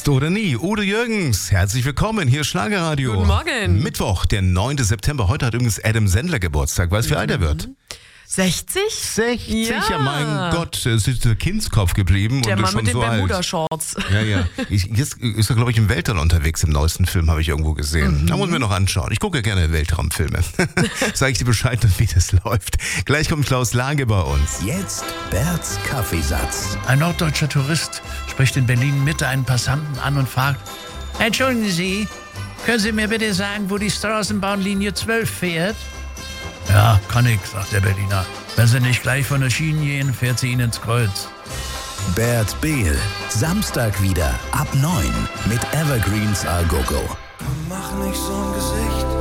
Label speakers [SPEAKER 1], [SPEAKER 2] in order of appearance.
[SPEAKER 1] Jetzt oder nie. Udo Jürgens, herzlich willkommen. Hier ist Schlagerradio.
[SPEAKER 2] Guten Morgen.
[SPEAKER 1] Mittwoch, der 9. September. Heute hat übrigens Adam Sandler Geburtstag. Weißt du, wie alt er wird?
[SPEAKER 2] 60?
[SPEAKER 1] 60?
[SPEAKER 2] Ja.
[SPEAKER 1] Mein Gott, es ist der Kindskopf geblieben.
[SPEAKER 2] Der
[SPEAKER 1] und
[SPEAKER 2] Mann
[SPEAKER 1] schon
[SPEAKER 2] mit den
[SPEAKER 1] so alt.
[SPEAKER 2] Bermuda-Shorts.
[SPEAKER 1] Ja. Jetzt ist er, glaube ich, im Weltall unterwegs. Im neuesten Film habe ich irgendwo gesehen. Da muss man noch anschauen. Ich gucke ja gerne Weltraumfilme. Sag ich dir Bescheid, wie das läuft. Gleich kommt Klaus Lage bei uns.
[SPEAKER 3] Jetzt Berts Kaffeesatz.
[SPEAKER 4] Ein norddeutscher Tourist spricht in Berlin-Mitte einen Passanten an und fragt: Entschuldigen Sie, können Sie mir bitte sagen, wo die Straßenbahnlinie 12 fährt? Ja, kann ich, sagt der Berliner. Wenn Sie nicht gleich von der Schiene gehen, fährt sie Ihnen ins Kreuz.
[SPEAKER 3] Bert Behl. Samstag wieder ab 9 mit Evergreens A Go Go.
[SPEAKER 5] Komm, mach nicht so ein Gesicht.